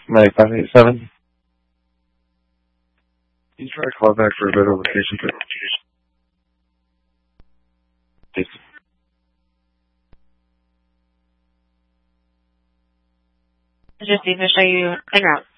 9587. You try to call back for a better location, please. Just Steve, show you en route.